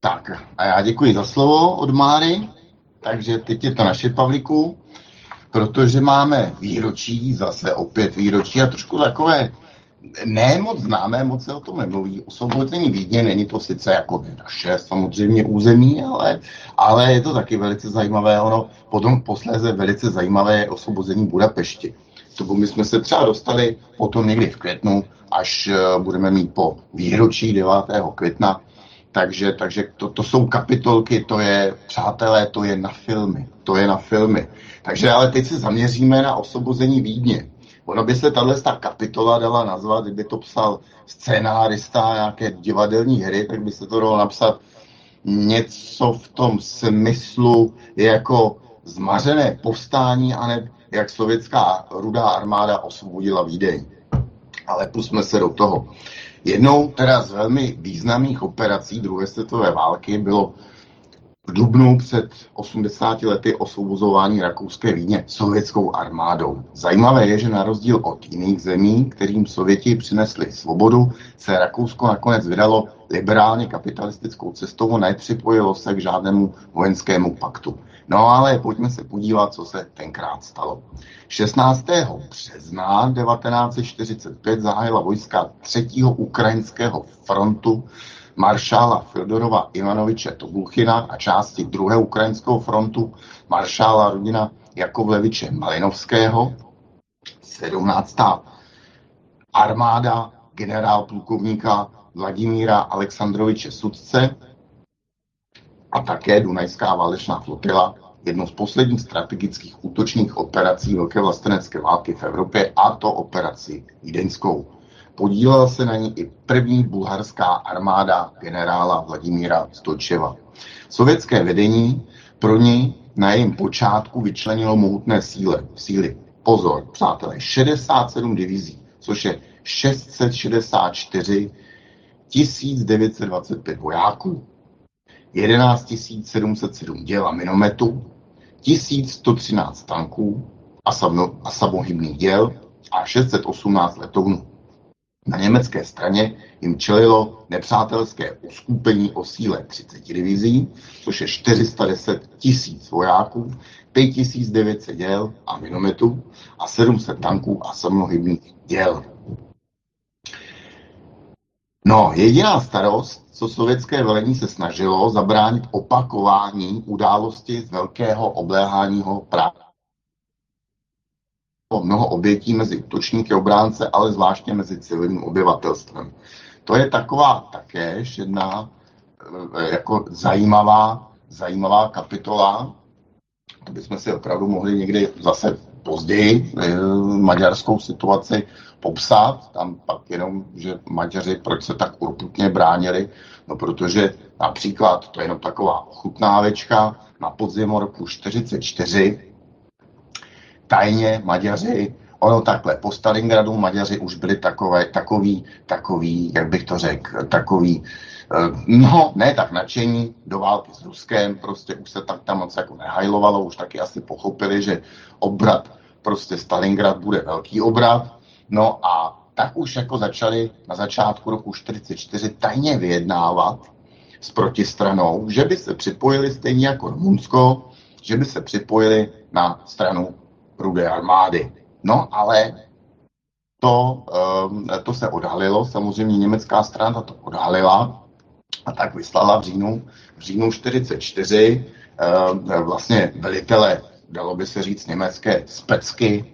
Tak a já děkuji za slovo od Máry. Takže teď je to naše, Pavlíku, protože máme výročí, zase opět výročí a trošku takové ne moc známé, moc se o tom nemluví. Osvobození Vídně není to sice jako naše samozřejmě území, ale je to taky velice zajímavé. Ono potom posléze velice zajímavé je osvobození Budapešti. To by jsme se třeba dostali potom někdy v květnu, až budeme mít po výročí 9. května. Takže to jsou kapitolky, to je, přátelé, to je na filmy. Takže ale teď se zaměříme na osvobození Vídně. Ono by se tato kapitola dala nazvat, kdyby to psal scénárista nějaké divadelní hry, tak by se to dalo napsat něco v tom smyslu jako zmařené povstání, aneb jak sovětská rudá armáda osvobodila Vídeň. Ale pusťme se do toho. Jednou teda z velmi významných operací druhé světové války bylo v dubnu před 80 lety osvobozování rakouské Vídně sovětskou armádou. Zajímavé je, že na rozdíl od jiných zemí, kterým Sověti přinesli svobodu, se Rakousko nakonec vydalo liberálně kapitalistickou cestou a nepřipojilo se k žádnému vojenskému paktu. No ale pojďme se podívat, co se tenkrát stalo. 16. března 1945 zahájila vojska 3. ukrajinského frontu maršála Fjodorova Ivanoviče Tobulchina a části 2. ukrajinského frontu maršála Rudina Jakovleviče Malinovského. 17. armáda generál plukovníka Vladimíra Alexandroviče Sudce a také Dunajská válečná flotila, jednou z posledních strategických útočných operací Velké vlastenecké války v Evropě, a to operaci vídeňskou. Podílela se na ní i první bulharská armáda generála Vladimíra Stojčeva. Sovětské vedení pro ní na jejím počátku vyčlenilo mohutné síly. Pozor, přátelé, 67 divizí, což je 664 925 vojáků, 11 707 děl a minometů, 1113 tanků a samohybných děl a 618 letounů. Na německé straně jim čelilo nepřátelské uskupení o síle 30 divizí, což je 410 000 vojáků, 5900 děl a minometů a 700 tanků a samohybných děl. No, jediná starost, co sovětské velení se snažilo, zabránit opakování události z velkého obléháního Prahy. Mnoho obětí mezi útočníky obránce, ale zvláště mezi civilním obyvatelstvem. To je taková také jedna jako zajímavá kapitola. To bychom si opravdu mohli někdy zase později maďarskou situaci popsat. Tam pak jenom, že Maďaři proč se tak urputně bránili, no protože například, to je jenom taková ochutnávečka, na podzim roku 1944 tajně Maďaři, ono takhle, po Stalingradu Maďaři už byli takový, jak bych to řekl, no, ne tak nadšení do války s Ruskem, prostě už se tak tam moc jako nehajlovalo, už taky asi pochopili, že obrat, prostě Stalingrad bude velký obrat, no a tak už jako začali na začátku roku 1944 tajně vyjednávat s protistranou, že by se připojili stejně jako Rumunsko, že by se připojili na stranu Rudé armády. No ale to se odhalilo, samozřejmě německá strana to odhalila a tak vyslala v říjnu 1944 vlastně velitele, dalo by se říct, německé specky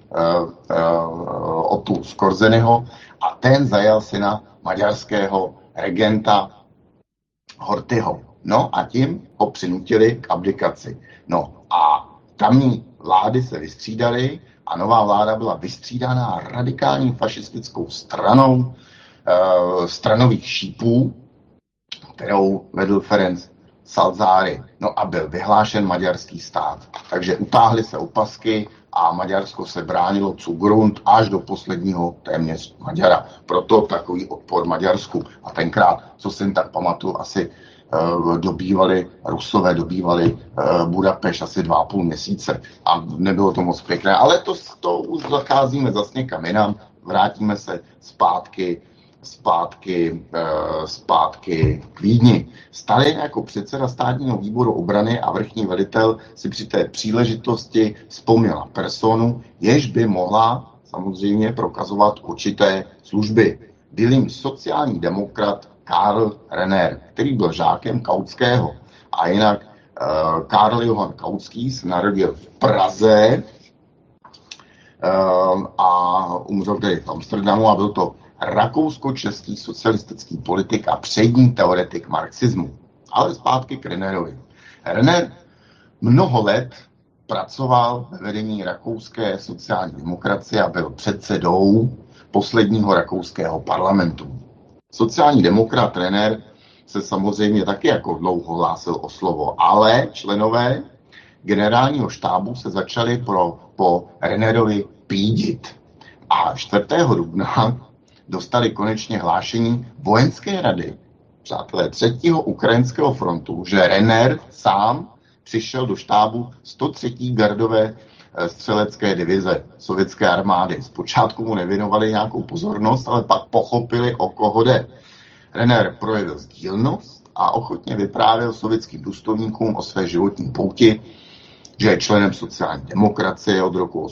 Otto Skorzenyho a ten zajal syna maďarského regenta Horthyho. No a tím ho přinutili k abdikaci. No a tamní vlády se vystřídaly a nová vláda byla vystřídaná radikální fašistickou stranou stranových šípů, kterou vedl Ferenc Salzáry. No a byl vyhlášen maďarský stát. Takže utáhly se opasky a Maďarsko se bránilo Zugrund až do posledního téměř Maďara. Proto takový odpor Maďarsku. A tenkrát, co jsem tak pamatuju, asi Rusové dobývali Budapešť asi 2,5 měsíce a nebylo to moc pěkné, ale to už zacházíme zase někam jinam, vrátíme se zpátky zpátky k Vídni. Stalin jako předseda státního výboru obrany a vrchní velitel si při té příležitosti vzpomněl na personu, jež by mohla samozřejmě prokazovat určité služby. Byl jim sociální demokrat Karl Renner, který byl žákem Kautského. A jinak Karl Johann Kautský se narodil v Praze a umřel tedy v Amsterdamu a byl to rakousko-český socialistický politik a přední teoretik marxismu. Ale zpátky k Rennerovi. Renner mnoho let pracoval ve vedení rakouské sociální demokracie a byl předsedou posledního rakouského parlamentu. Sociální demokrat Renner se samozřejmě taky jako dlouho hlásil o slovo, ale členové generálního štábu se začali po Rennerovi pídit. A 4. dubna dostali konečně hlášení vojenské rady, přátelé 3. ukrajinského frontu, že Renner sám přišel do štábu 103. gardové střelecké divize sovětské armády. Zpočátku mu nevěnovali nějakou pozornost, ale pak pochopili, o koho jde. Renner projevil sdílnost a ochotně vyprávěl sovětským důstojníkům o své životní pouti, že je členem sociální demokracie od roku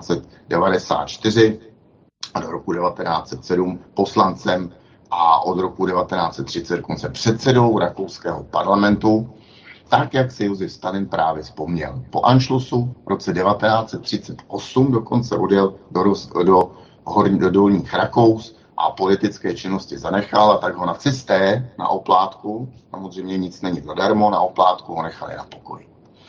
1894 a do roku 1907 poslancem a od roku 1930 dokonce předsedou rakouského parlamentu, tak jak si Josef Stalin právě vzpomněl. Po Anšlusu v roce 1938 dokonce odjel do Dolních Rakous a politické činnosti zanechal, a tak ho nacisté na oplátku, samozřejmě nic není zadarmo, na oplátku ho nechali na pokoji.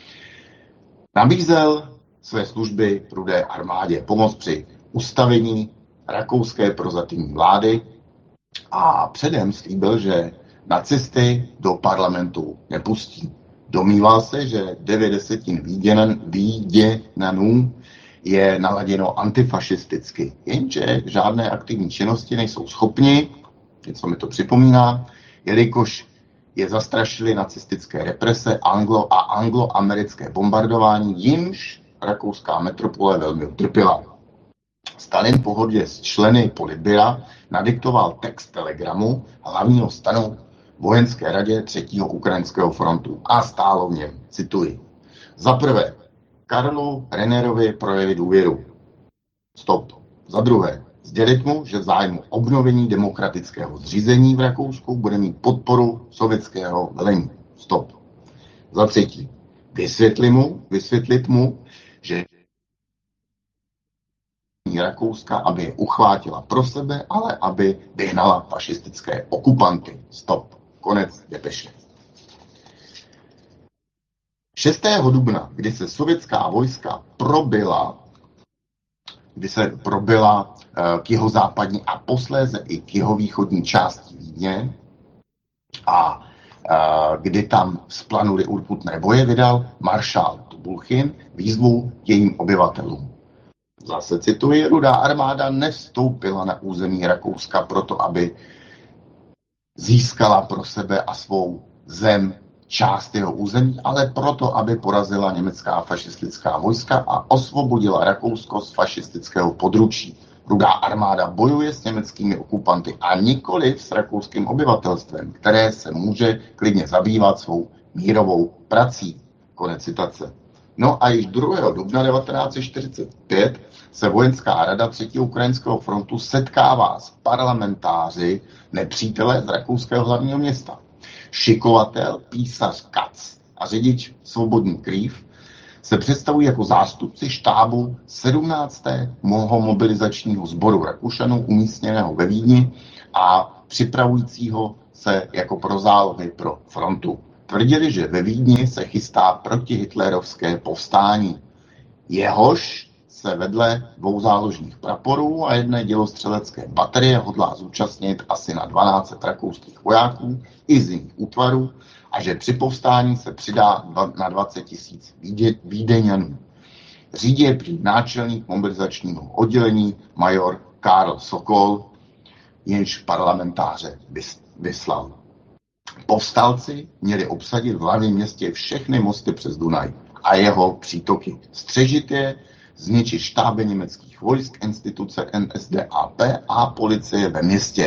Nabízel své služby Rudé armádě, pomoc při ustavení rakouské prozatímní vlády a předem slíbil, že nacisty do parlamentu nepustí. Domníval se, že 9/10 Víděnanů je naladěno antifašisticky, jenže žádné aktivní činnosti nejsou schopni, něco mi to připomíná, jelikož je zastrašily nacistické represe anglo-americké bombardování, jimž rakouská metropole velmi utrpěla. Stalin po hodě s členy Politbyra nadiktoval text telegramu hlavního stanu vojenské radě 3. ukrajinského frontu a stálo v něm, cituji: za prvé, Karlu Rennerovi projevit důvěru. Stop. Za druhé, sdělit mu, že v zájmu obnovení demokratického zřízení v Rakousku bude mít podporu sovětského velení. Stop. Za třetí, vysvětlit mu, že Rakouska, aby je uchvátila pro sebe, ale aby vyhnala fašistické okupanty. Stop. Konec depeše. 6. dubna, kdy se sovětská vojska probila k jihozápadní a posléze i k jihovýchodní části Vídně a kdy tam splanuli urputné boje, vydal maršál Topolchin výzvu jejím obyvatelům. Zase cituji: Rudá armáda nevstoupila na území Rakouska proto, aby získala pro sebe a svou zem část jeho území, ale proto, aby porazila německá fašistická vojska a osvobodila Rakousko z fašistického područí. Rudá armáda bojuje s německými okupanty a nikoliv s rakouským obyvatelstvem, které se může klidně zabývat svou mírovou prací. Konec citace. No a již 2. dubna 1945 se vojenská rada 3. ukrajinského frontu setkává s parlamentáři nepřítele z rakouského hlavního města. Šikovatel, písař Katz a řidič Svobodný Krýv se představují jako zástupci štábu 17. mobilizačního sboru Rakušanů umístěného ve Vídni a připravujícího se jako pro zálohy pro frontu. Tvrdili, že ve Vídni se chystá protihitlerovské povstání. Jehož se vedle 2 záložních praporů a jedné dělostřelecké baterie hodlá zúčastnit asi na 12 rakouských vojáků i z jiných útvarů a že při povstání se přidá na 20 000 Vídeňanů. Řídí je prý náčelník mobilizačního oddělení major Karl Sokol, jenž parlamentáře vyslal. Povstalci měli obsadit v hlavním městě všechny mosty přes Dunaj a jeho přítoky. Střežit je, zničit štáby německých vojsk, instituce NSDAP a policie ve městě.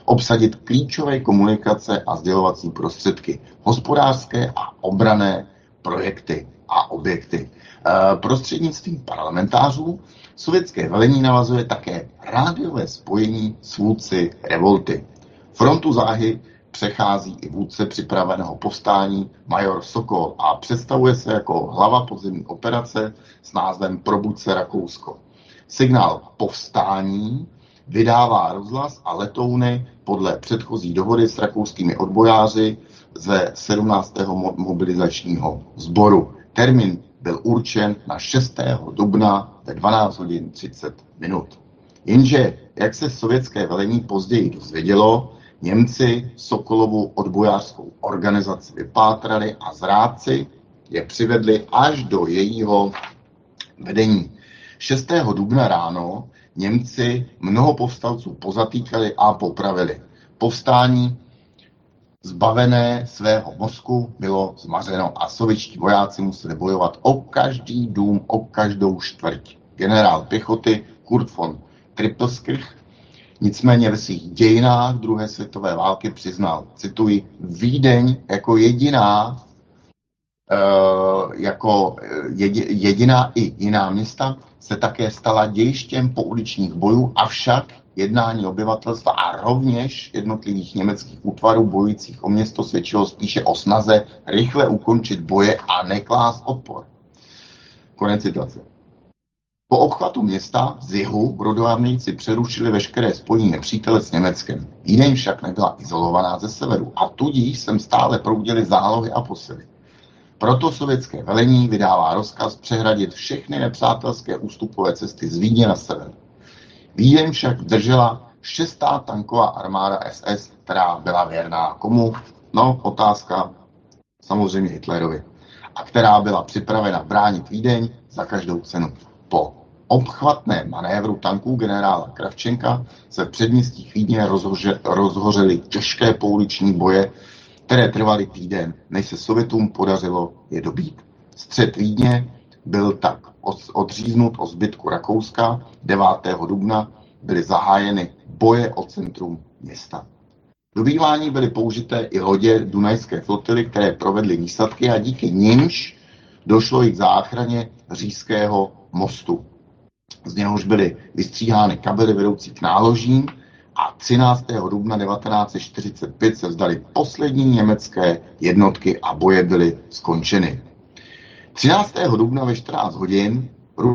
obsadit klíčové komunikace a sdělovací prostředky, hospodářské a obranné projekty a objekty. Prostřednictvím parlamentářů sovětské velení navazuje také rádiové spojení s vůdci revolty. Frontu záhy přechází i vůdce připraveného povstání major Sokol a představuje se jako hlava podzemní operace s názvem Probuď se Rakousko. Signál povstání vydává rozhlas a letouny podle předchozí dohody s rakouskými odbojáři ze 17. mobilizačního sboru. Termín byl určen na 6. dubna ve 12 hodin 30 minut. Jenže, jak se sovětské velení později dozvědělo, Němci Sokolovu odbojářskou organizaci vypátrali a zrádci je přivedli až do jejího vedení. 6. dubna ráno Němci mnoho povstalců pozatýkali a popravili. Povstání zbavené svého mozku bylo zmařeno a sovětští vojáci museli bojovat o každý dům, o každou čtvrť. Generál pěchoty Kurt von Trippelskirch nicméně ve svých dějinách druhé světové války přiznal, cituji, Vídeň jako jediná i jiná města se také stala dějištěm pouličních bojů, avšak jednání obyvatelstva a rovněž jednotlivých německých útvarů bojujících o město svědčilo spíše o snaze rychle ukončit boje a neklást odpor. Konec citace. Po obchvatu města z jihu rodovárníci přerušili veškeré spojení nepřítele s Německem. Vídeň však nebyla izolovaná ze severu a tudíž sem stále proudily zálohy a posily. Proto sovětské velení vydává rozkaz přehradit všechny nepřátelské ústupové cesty z Vídně na sever. Vídeň však držela 6. tanková armáda SS, která byla věrná komu? No, otázka samozřejmě Hitlerovi. A která byla připravena bránit Vídeň za každou cenu. Po obchvatném manévru tanků generála Kravčenka se v předměstích Vídně rozhořely těžké pouliční boje, které trvaly týden, než se Sovětům podařilo je dobít. Střed Vídně byl tak odříznut od zbytku Rakouska. 9. dubna byly zahájeny boje o centrum města. Do bývání byly použité i lodě Dunajské flotily, které provedly výsadky a díky nimž došlo i k záchraně Říšského mostu. Z něhož byly vystříhány kabely vedoucí k náložím a 13. dubna 1945 se vzdaly poslední německé jednotky a boje byly skončeny. 13. dubna ve 14 hodin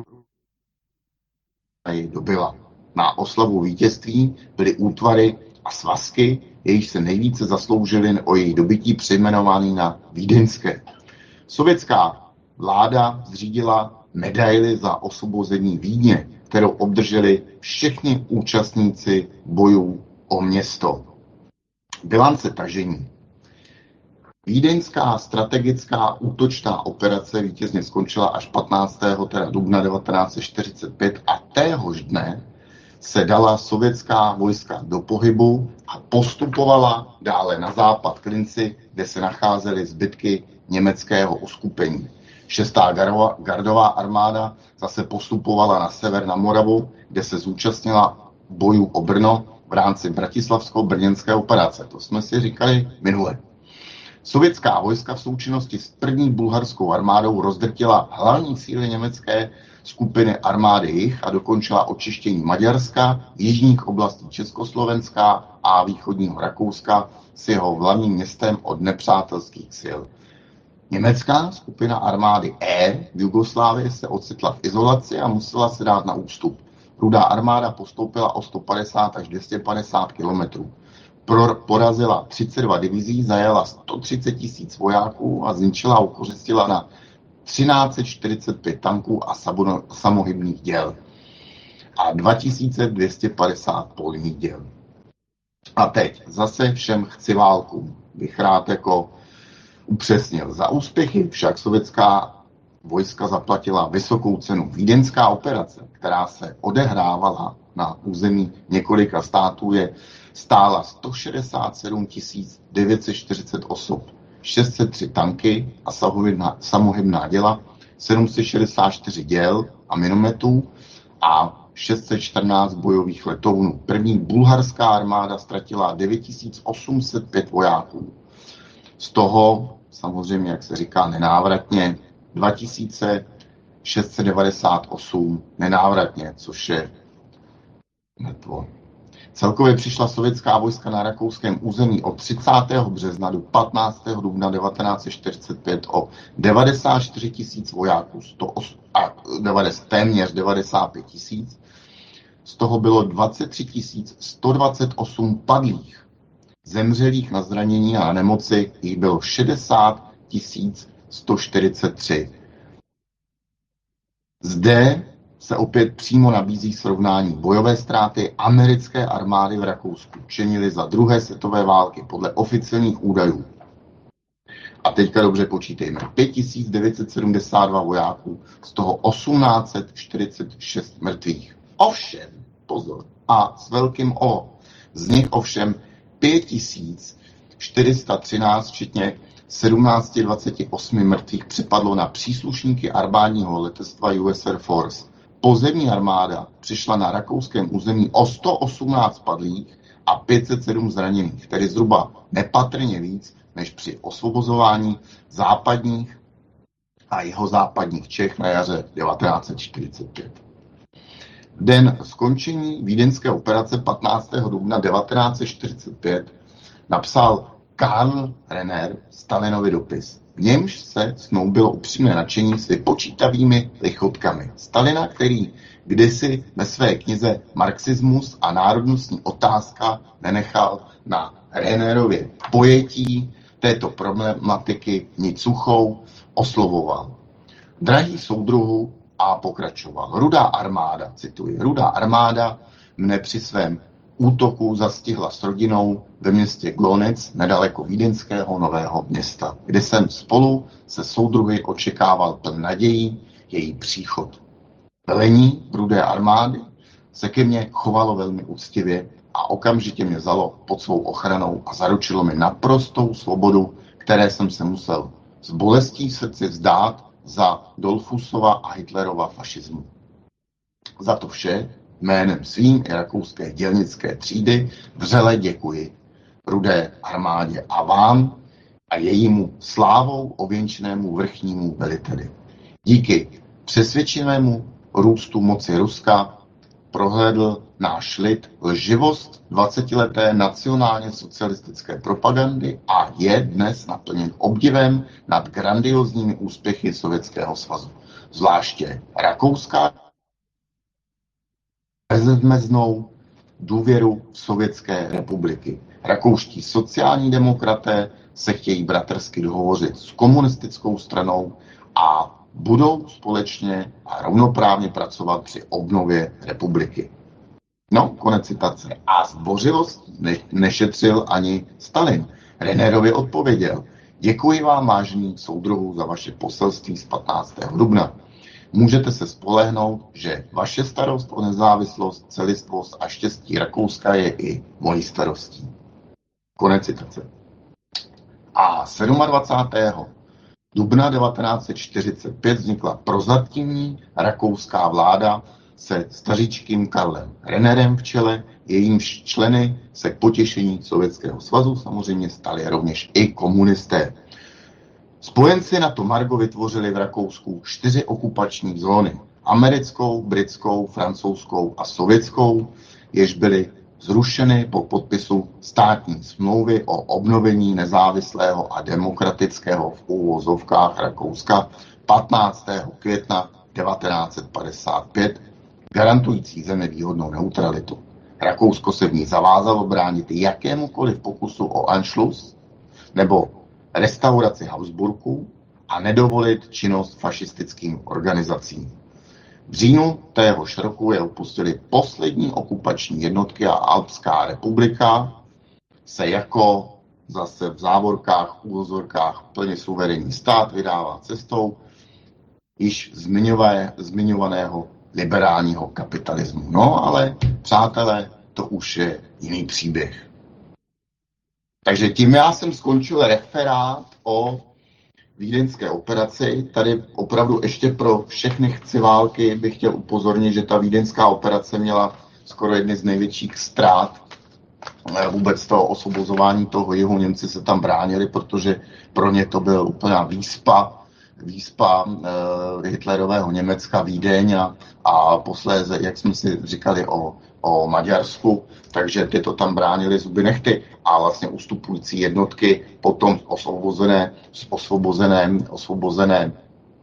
dobyla. Na oslavu vítězství byly útvary a svazky, jejichž se nejvíce zasloužily o jejich dobytí, přejmenovaný na vídeňské. Sovětská vláda zřídila medaili za osvobození Vídně, kterou obdrželi všichni účastníci bojů o město. Bilance tažení. Vídeňská strategická útočná operace vítězně skončila až 15. dubna 1945 a téhož dne se dala sovětská vojska do pohybu a postupovala dále na západ k Linci, kde se nacházely zbytky německého uskupení. 6. gardová armáda zase postupovala na sever na Moravu, kde se zúčastnila bojů o Brno v rámci bratislavsko-brněnské operace. To jsme si říkali minule. Sovětská vojska v součinnosti s první bulharskou armádou rozdrtila hlavní síly německé skupiny armády Jih a dokončila očištění Maďarska, jižních oblastí Československa a východního Rakouska s jeho hlavním městem od nepřátelských sil. Německá skupina armády E v Jugoslávii se ocitla v izolaci a musela se dát na ústup. Rudá armáda postoupila o 150 až 250 kilometrů. Porazila 32 divizí, zajela 130 000 vojáků a zničila a ukořistila na 1345 tanků a samohybných děl a 2250 polních děl. A teď zase všem chci válku, bych rád jako upřesnil. Za úspěchy však sovětská vojska zaplatila vysokou cenu. Vídeňská operace, která se odehrávala na území několika států, stála 167 940 osob, 603 tanky a samohybná děla, 764 děl a minometů a 614 bojových letounů. První bulharská armáda ztratila 9805 vojáků. Z toho, samozřejmě, jak se říká, nenávratně 2698 nenávratně, což je mrtvo. Celkově přišla sovětská vojska na rakouském území od 30. března do 15. dubna 1945 o 94 000 vojáků, téměř 95 000. Z toho bylo 23 128 padlých. Zemřelých na zranění a na nemoci jich bylo 60 143. Zde se opět přímo nabízí srovnání. Bojové ztráty americké armády v Rakousku činily za druhé světové války podle oficiálních údajů. A teďka dobře počítejme. 5972 vojáků, z toho 1846 mrtvých. Ovšem, pozor, a s velkým O. Z nich ovšem 5413, včetně 1728 mrtvých, připadlo na příslušníky armádního letectva US Air Force. Pozemní armáda přišla na rakouském území o 118 padlých a 507 zraněných, tedy zhruba nepatrně víc než při osvobozování západních a jihozápadních Čech na jaře 1945. V den skončení vídeňské operace 15. dubna 1945 napsal Karl Renner Stalinovi dopis. V němž se snoubilo upřímné nadšení s vypočítavými lichotkami. Stalina, který kdysi ve své knize Marxismus a národnostní otázka nenechal na Rennerově pojetí této problematiky nic suchou, oslovoval. Drahý soudruhu, a pokračoval. Rudá armáda, cituji, rudá armáda mne při svém útoku zastihla s rodinou ve městě Glonec, nedaleko vídeňského Nového Města, kde jsem spolu se soudruhy očekával pln nadějí její příchod. Velení rudé armády se ke mně chovalo velmi úctivě a okamžitě mě vzalo pod svou ochranou a zaručilo mi naprostou svobodu, které jsem se musel s bolestí v srdci vzdát za Dollfussova a Hitlerova fašismu. Za to vše jménem svým i rakouské dělnické třídy vřele děkuji rudé armádě a vám a jejímu slávou ověnčenému vrchnímu veliteli. Díky přesvědčivému růstu moci Ruska prohlédl náš lid lživost 20leté nacionálně socialistické propagandy a je dnes naplněn obdivem nad grandiozními úspěchy Sovětského svazu. Zvláště Rakouska bezmeznou důvěru v Sovětské republiky. Rakouští sociální demokraté se chtějí bratrsky dohovořit s komunistickou stranou a budou společně a rovnoprávně pracovat při obnově republiky. No, konec citace. A zdvořilost nešetřil ani Stalin. Rennerovi odpověděl: děkuji vám, vážení soudruhů, za vaše poselství z 15. dubna. Můžete se spolehnout, že vaše starost o nezávislost, celistvost a štěstí Rakouska je i mojí starostí. Konec citace. A 27. dubna 1945 vznikla prozatímní rakouská vláda se staříčkým Karlem Rennerem v čele, jejímž členy se k potěšení Sovětského svazu samozřejmě stali rovněž i komunisté. Spojenci na to margo vytvořili v Rakousku 4 okupační zóny. Americkou, britskou, francouzskou a sovětskou, jež byly zrušeny po podpisu státní smlouvy o obnovení nezávislého a demokratického v úvozovkách Rakouska 15. května 1955, garantující zemi výhodnou neutralitu. Rakousko se v ní zavázalo bránit jakémukoliv pokusu o Anschluss nebo restauraci Habsburků a nedovolit činnost fašistickým organizacím. V říjnu téhož roku je opustili poslední okupační jednotky a Alpská republika se jako zase v závorkách, úvozorkách plně suverénní stát vydává cestou již zmiňovaného liberálního kapitalismu. No ale, přátelé, to už je jiný příběh. Takže tím já jsem skončil referát o vídeňské operaci. Tady opravdu ještě pro všechny chci války bych chtěl upozornit, že ta vídeňská operace měla skoro jedny z největších ztrát vůbec toho osvobozování toho jihu. Němci se tam bránili, protože pro ně to byl úplná výspa Hitlerového Německa, Vídeň a posléze, jak jsme si říkali o Maďarsku, takže ty to tam bránili zuby nehty a vlastně ustupující jednotky potom osvobozené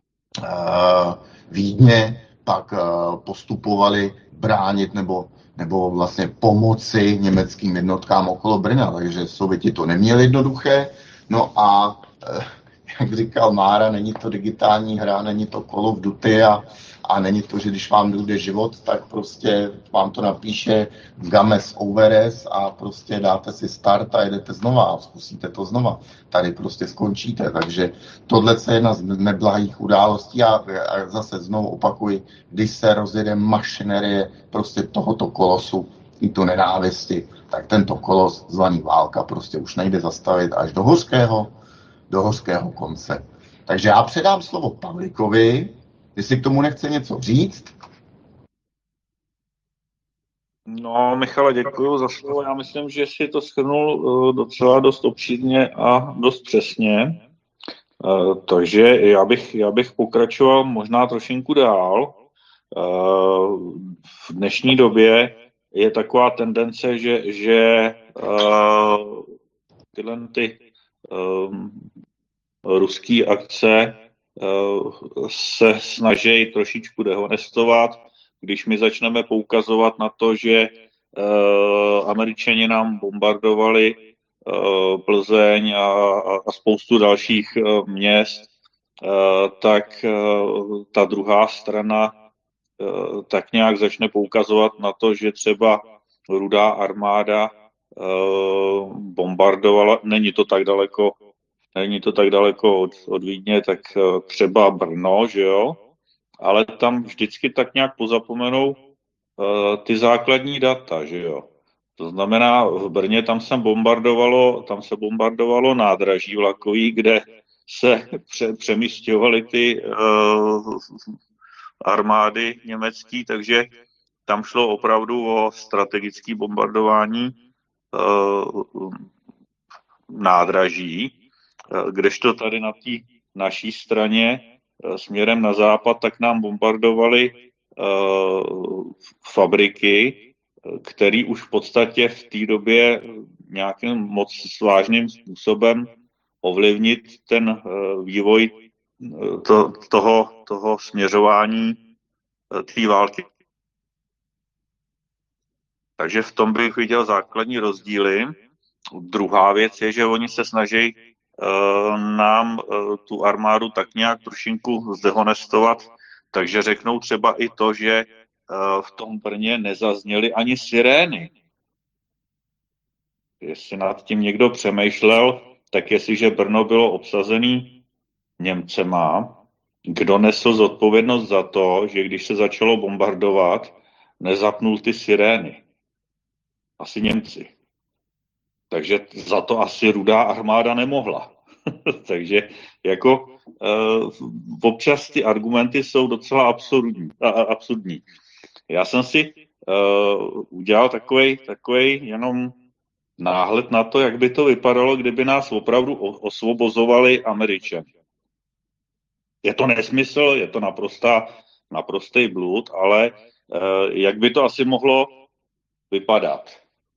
Vídně pak postupovali bránit nebo vlastně pomoci německým jednotkám okolo Brna, takže Sověti to neměli jednoduché. No a jak říkal Mára, není to digitální hra, není to Call of Duty a není to, že když vám jde život, tak prostě vám to napíše Games Overes a prostě dáte si start a jedete znova a zkusíte to znova. Tady prostě skončíte, takže tohle je jedna z neblahých událostí a zase znovu opakuji, když se rozjede mašinerie prostě tohoto kolosu, i to nenávisti, tak tento kolos zvaný válka prostě už nejde zastavit až do hořkého konce. Takže já předám slovo Pavlíkovi, jestli k tomu nechce něco říct. No, Michale, děkuji za slovo. Já myslím, že si to shrnul docela dost obšírně a dost přesně. Takže já bych pokračoval možná trošinku dál. V dnešní době je taková tendence, že tyhle ruské akce se snaží trošičku dehonestovat, když my začneme poukazovat na to, že Američani nám bombardovali Plzeň a spoustu dalších měst, tak ta druhá strana tak nějak začne poukazovat na to, že třeba Rudá armáda bombardovala, není to tak daleko od Vídně, tak třeba Brno, že jo, ale tam vždycky tak nějak pozapomenou ty základní data, že jo. To znamená, v Brně tam se bombardovalo nádraží vlakový, kde se přemísťovaly ty armády německý, takže tam šlo opravdu o strategické bombardování nádraží, kdežto tady na té naší straně směrem na západ, tak nám bombardovali fabriky, které už v podstatě v té době nějakým moc vážným způsobem ovlivnit ten vývoj toho směřování té války. Takže v tom bych viděl základní rozdíly. Druhá věc je, že oni se snaží nám tu armádu tak nějak trošinku zdehonestovat, takže řeknou třeba i to, že v tom Brně nezazněly ani sirény. Jestli nad tím někdo přemýšlel, tak jestliže Brno bylo obsazené Němcema, kdo nesl zodpovědnost za to, že když se začalo bombardovat, nezapnul ty sirény? Asi Němci. Takže za to asi Rudá armáda nemohla. Takže jako občas ty argumenty jsou docela absurdní. Já jsem si udělal takovej jenom náhled na to, jak by to vypadalo, kdyby nás opravdu osvobozovali Američani. Je to nesmysl, je to naprostý blud, ale jak by to asi mohlo vypadat?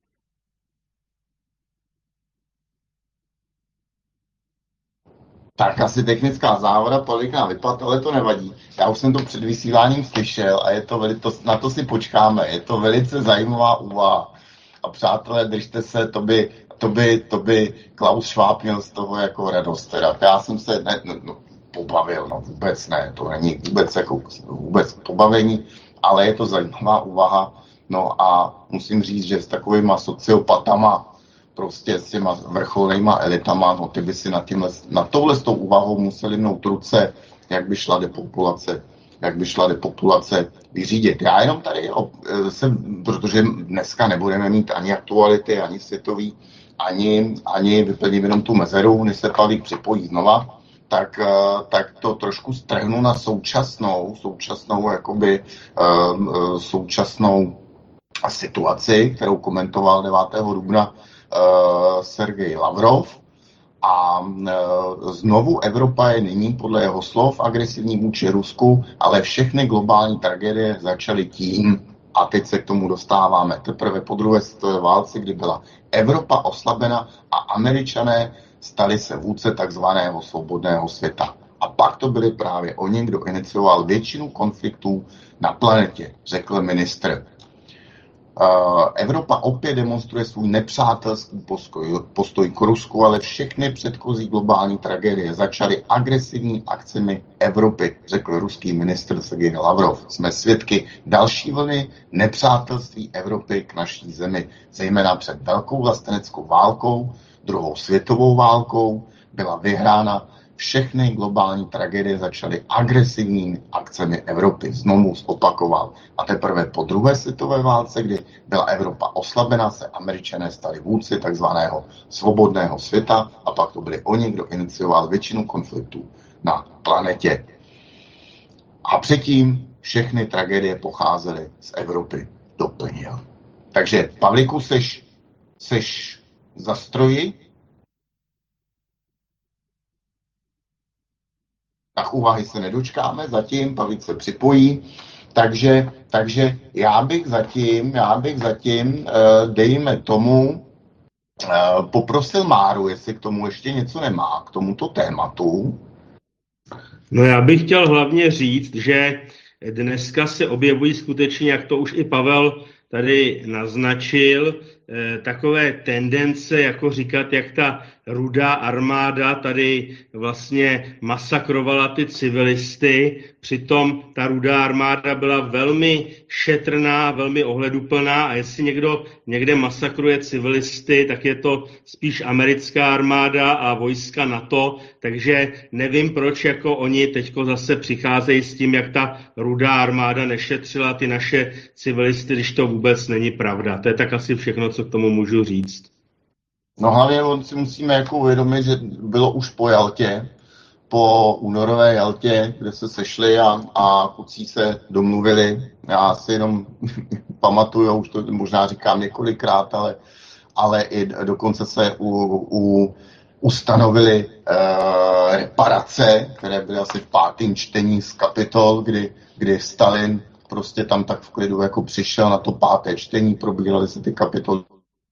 Tak asi technická závoda, poliká vypad, ale to nevadí. Já už jsem to před vysíláním slyšel a na to si počkáme. Je to velice zajímavá úvaha. A přátelé, držte se, to by Klaus Schwab měl z toho jako radost. Teda. Já jsem se pobavil, vůbec ne, to není vůbec pobavení, ale je to zajímavá úvaha. No a musím říct, že s takovýma sociopatama, prostě s těma vrcholnýma elitama, no ty by si na touhle s tou úvahou museli mnout ruce, jak by šla depopulace vyřídit. Já jenom tady, protože dneska nebudeme mít ani aktuality, ani světový, ani vyplním jenom tu mezeru, než se Pavlík připojí znova, tak to trošku strhnu na současnou situaci, kterou komentoval 9. dubna Sergej Lavrov. A znovu Evropa je nyní podle jeho slov agresivní vůči Rusku, ale všechny globální tragédie začaly tím, a teď se k tomu dostáváme teprve po druhé světové válce, kdy byla Evropa oslabena a Američané stali se vůdce takzvaného svobodného světa. A pak to byli právě oni, kdo inicioval většinu konfliktů na planetě, řekl ministr. Evropa opět demonstruje svůj nepřátelský postoj k Rusku, ale všechny předchozí globální tragédie začaly agresivní akcemi Evropy, řekl ruský ministr Sergej Lavrov. Jsme svědky další vlny nepřátelství Evropy k naší zemi, zejména před velkou vlasteneckou válkou, druhou světovou válkou byla vyhrána. Všechny globální tragédie začaly agresivními akcemi Evropy. Znovu zopakoval. A teprve po druhé světové válce, kdy byla Evropa oslabená, se Američané stali vůdci takzvaného svobodného světa a pak to byli oni, kdo inicioval většinu konfliktů na planetě. A předtím všechny tragédie pocházely z Evropy, doplnil. Takže, Pavlíku, seš za stroji? Tak úvahy se nedočkáme, zatím Pavlík se připojí, takže já bych zatím, dejme tomu, poprosil Máru, jestli k tomu ještě něco nemá, k tomuto tématu. No já bych chtěl hlavně říct, že dneska se objevují skutečně, jak to už i Pavel tady naznačil, takové tendence, jako říkat, jak ta Rudá armáda tady vlastně masakrovala ty civilisty. Přitom ta Rudá armáda byla velmi šetrná, velmi ohleduplná a jestli někdo někde masakruje civilisty, tak je to spíš americká armáda a vojska NATO, takže nevím, proč jako oni teďko zase přicházejí s tím, jak ta Rudá armáda nešetřila ty naše civilisty, když to vůbec není pravda. To je tak asi všechno, co k tomu můžu říct. No hlavně on si musíme jako uvědomit, že bylo už po Jaltě, po únorové Jaltě, kde se sešli a kluci se domluvili. Já si jenom pamatuju, už to možná říkám několikrát, ale i dokonce se ustanovili reparace, které byly asi v 5. čtení z Kapitol, kdy Stalin prostě tam tak v klidu jako přišel na to 5. čtení, probíraly se ty kapitoly.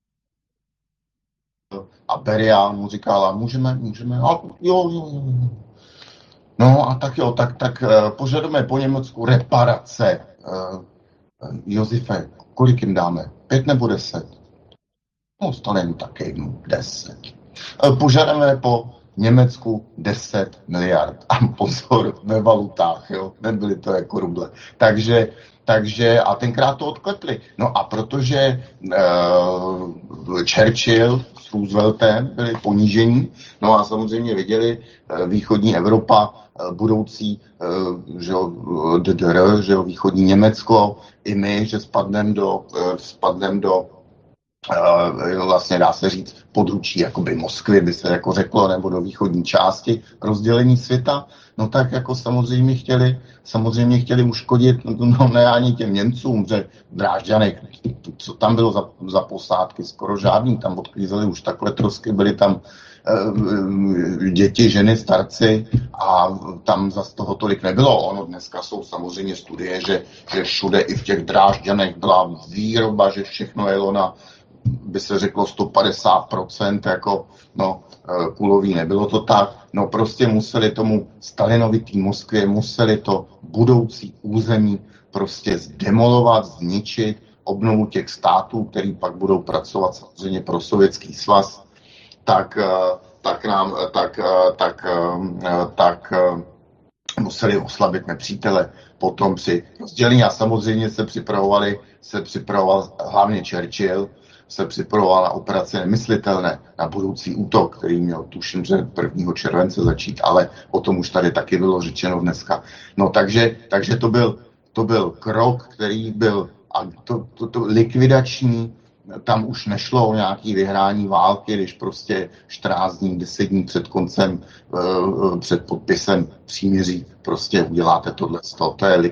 A Beria mu říkala, můžeme, a jo. No a tak jo, tak požadujeme po Německu reparace. Josefe, kolik jim dáme? 5 nebo 10? No, Stalin taky 10. Požadujeme po Německu 10 miliard. A pozor, ve valutách, jo, nebyly to jako ruble. Takže a tenkrát to odklepli. No a protože Churchill s Rooseveltem byli ponížení, no a samozřejmě viděli východní Evropa, budoucí že DDR, že východní Německo, i my, že spadneme do vlastně dá se říct područí jakoby Moskvy, by se jako řeklo, nebo do východní části rozdělení světa, no tak jako samozřejmě chtěli uškodit, no ne ani těm Němcům, že v Drážďanech, co tam bylo za posádky, skoro žádný, tam odklízeli už takhle trosky, byly tam děti, ženy, starci a tam zas toho tolik nebylo. Ono dneska jsou samozřejmě studie, že všude i v těch Drážďanech byla výroba, že všechno jelo na, by se řeklo 150%, jako no kulový, nebylo to tak. No prostě museli tomu Stalinovitý Moskvě, museli to budoucí území prostě zdemolovat, zničit, obnovu těch států, který pak budou pracovat samozřejmě pro Sovětský svaz, tak museli oslabit nepřítele. Potom při rozdělení a samozřejmě se připravoval hlavně Churchill, se připravoval na operaci Nemyslitelné, na budoucí útok, který měl tuším, že 1. července začít, ale o tom už tady taky bylo řečeno dneska. No takže to byl krok, který byl likvidační tam už nešlo o nějaké vyhrání války, když prostě 14 dní, 10 dní před koncem, před podpisem příměří prostě uděláte tohle. To je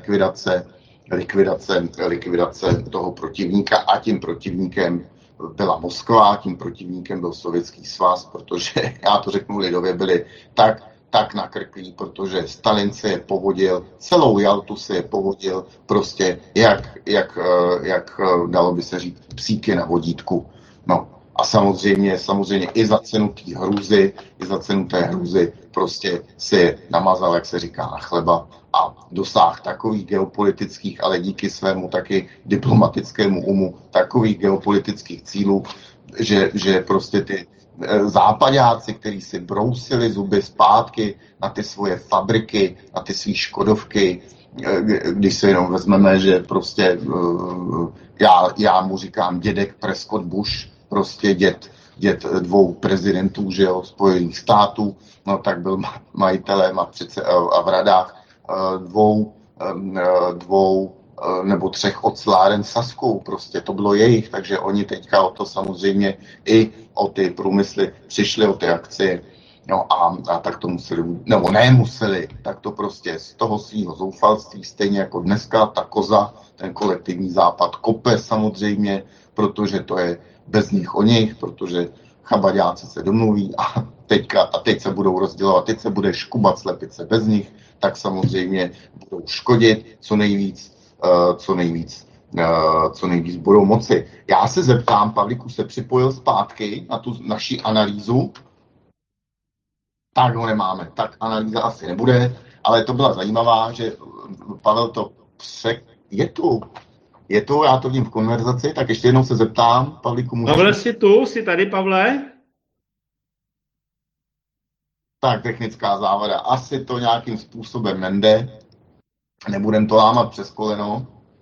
likvidace toho protivníka a tím protivníkem byla Moskva, tím protivníkem byl Sovětský svaz, protože, já to řeknu lidově, byli tak nakrklí, protože Stalin se je povodil, celou Jaltu se je povodil, prostě jak dalo by se říct, psíky na vodítku. No a samozřejmě i za cenu té hrůzy, prostě si je namazal, jak se říká, na chleba a dosáhl takových geopolitických, ale díky svému taky diplomatickému umu, takových geopolitických cílů, že prostě ty západáci, kteří si brousili zuby zpátky na ty svoje fabriky, na ty své škodovky, když se jenom vezmeme, že prostě já mu říkám dědek Prescott Bush, prostě děd 2 prezidentů, že jo, Spojených států, no tak byl majitelem a v radách 2 nebo 3 oceláren Saskou, prostě to bylo jejich, takže oni teďka o to samozřejmě i o ty průmysly přišli, o ty akcie, no a tak to museli, nebo nemuseli, tak to prostě z toho svého zoufalství, stejně jako dneska ta koza, ten kolektivní západ kope samozřejmě, protože to je bez nich o nich, protože chabaďáci se domluví a teď se budou rozdělovat, teď se bude škubat slepice bez nich, tak samozřejmě budou škodit co nejvíc budou moci. Já se zeptám, Pavlíku se připojil zpátky na tu naši analýzu. Tak ho nemáme, tak analýza asi nebude, ale to byla zajímavá, že Pavel to je tu, já to vidím v konverzaci, tak ještě jednou se zeptám, Pavlíku, můžeš... Pavle, jsi tady, Pavle? Tak, technická závada. Asi to nějakým způsobem nende. Nebudem to lámat přes koleno.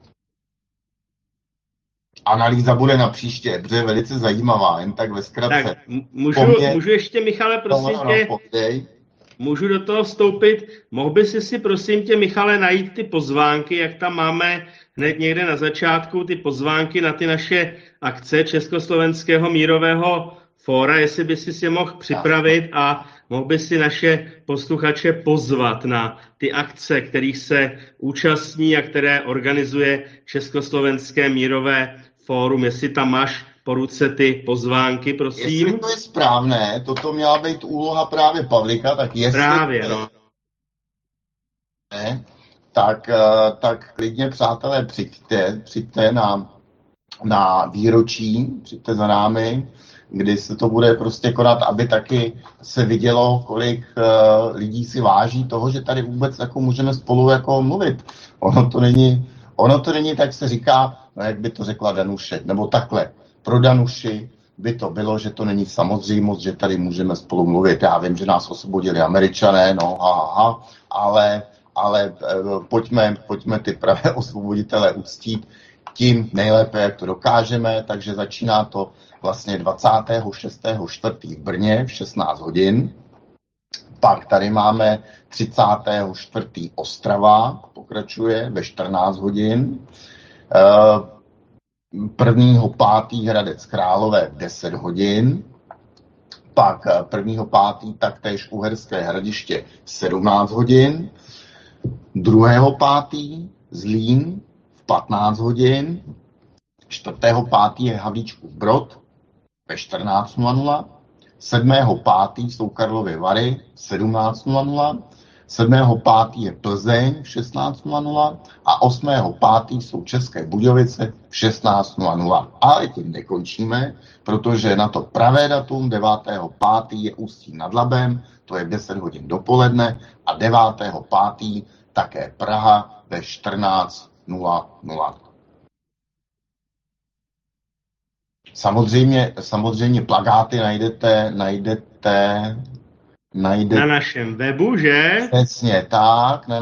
Analýza bude na příště, protože je velice zajímavá, jen tak ve zkratce. Tak, můžu ještě, Michale, prosím tě, můžu do toho vstoupit? Mohl by si prosím tě, Michale, najít ty pozvánky, jak tam máme hned někde na začátku, ty pozvánky na ty naše akce Československého mírového fóra, jestli by si je mohl připravit a mohl by si naše posluchače pozvat na ty akce, kterých se účastní a které organizuje Československé mírové fórum. Jestli tam máš po ruce ty pozvánky, prosím. Jestli to je správné, toto měla být úloha právě Pavlíka, tak jestli... Právě, no. Ne, tak klidně, přátelé, přijďte na výročí, přijďte za námi, kdy se to bude prostě konat, aby taky se vidělo, kolik lidí si váží toho, že tady vůbec jako můžeme spolu jako mluvit. Ono to není tak se říká, no jak by to řekla Danuše, nebo takhle, pro Danuši by to bylo, že to není samozřejmost, že tady můžeme spolu mluvit. Já vím, že nás osvobodili Američané, no ale pojďme ty pravé osvoboditele uctít tím nejlépe, jak to dokážeme, takže začíná to vlastně 26.4. v Brně v 16 hodin. Pak tady máme 34. Ostrava, pokračuje ve 14 hodin. 1.5. Hradec Králové v 10 hodin. Pak 1.5. taktéž Uherské Hradiště v 17 hodin. 2.5. Zlín v 15 hodin. 4.5. je Havlíčkův Brod ve 14:00. 7.5. jsou Karlovy Vary v 17:00. 7.5. je Plzeň v 16:00 a 8.5. jsou České Budějovice v 16:00. Ale tím nekončíme, protože na to pravé datum 9.5. je Ústí nad Labem, to je v 10 hodin dopoledne, a 9.5. také Praha ve 14:00. Samozřejmě plakáty najdete na našem webu, že? Přesně tak,